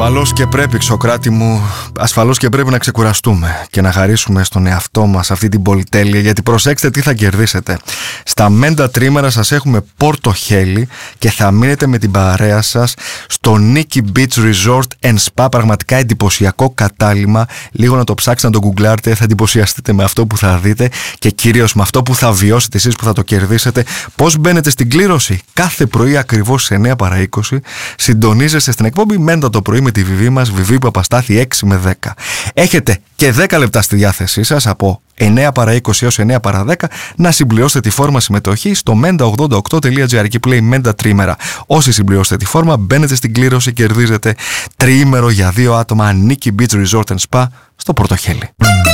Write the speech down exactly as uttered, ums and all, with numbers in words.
Ασφαλώς και πρέπει, Ξοκράτη μου, ασφαλώς και πρέπει να ξεκουραστούμε και να χαρίσουμε στον εαυτό μας αυτή την πολυτέλεια, γιατί προσέξτε τι θα κερδίσετε. Στα Μέντα τρίμερα σας έχουμε Πόρτο Χέλι και θα μείνετε με την παρέα σας στο Nikki Beach Resort and Spa. Πραγματικά εντυπωσιακό κατάλημα. Λίγο να το ψάξετε, να το γκουγκλάρετε, θα εντυπωσιαστείτε με αυτό που θα δείτε και κυρίως με αυτό που θα βιώσετε εσείς, που θα το κερδίσετε. Πώς μπαίνετε στην κλήρωση? Κάθε πρωί ακριβώς σε εννιά παρά είκοσι συντονίζεστε στην εκπομπή Μέντα το πρωί με τη Βιβί μας, Βιβί Παπαστάθη έξι με δέκα. Έχετε και δέκα λεπτά στη διάθεσή σας από εννιά παρά είκοσι έως εννιά παρά δέκα να συμπληρώσετε τη φόρμα συμμετοχή στο μέντα ογδόντα οκτώ τελεία τζι άρ. Εκεί που λέει Μέντα τρίμερα. Όσοι συμπληρώσετε τη φόρμα, μπαίνετε στην κλήρωση, κερδίζετε τριήμερο για δύο άτομα Nikki Beach Resort and Spa στο Πόρτο Χέλι.